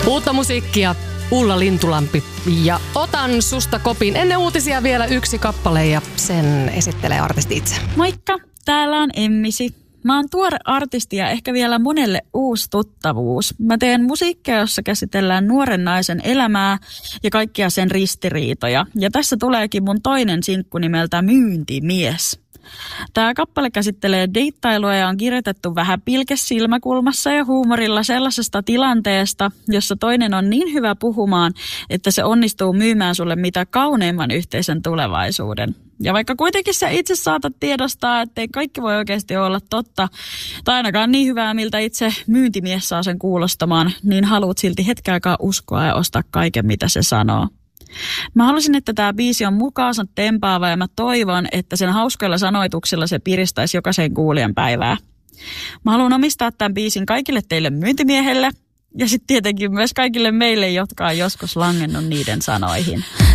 Uutta musiikkia, Ulla Lintulampi. Ja otan susta kopin. Ennen uutisia vielä yksi kappale ja sen esittelee artisti itse. Moikka, täällä on Emmisi. Mä oon tuore artisti ja ehkä vielä monelle uusi tuttavuus. Mä teen musiikkia, jossa käsitellään nuoren naisen elämää ja kaikkia sen ristiriitoja. Ja tässä tuleekin mun toinen sinkku nimeltä Myyntimies. Tämä kappale käsittelee deittailua ja on kirjoitettu vähän pilkesilmäkulmassa ja huumorilla sellaisesta tilanteesta, jossa toinen on niin hyvä puhumaan, että se onnistuu myymään sulle mitä kauneimman yhteisen tulevaisuuden. Ja vaikka kuitenkin sä itse saatat tiedostaa, ettei kaikki voi oikeasti olla totta, tai ainakaan niin hyvää, miltä itse myyntimies saa sen kuulostamaan, niin haluat silti hetken aikaa uskoa ja ostaa kaiken, mitä se sanoo. Mä halusin, että tämä biisi on mukaansa tempaava ja mä toivon, että sen hauskoilla sanoituksilla se piristäisi jokaisen kuulijan päivää. Mä haluan omistaa tämän biisin kaikille teille myyntimiehelle ja sitten tietenkin myös kaikille meille, jotka on joskus langennut niiden sanoihin.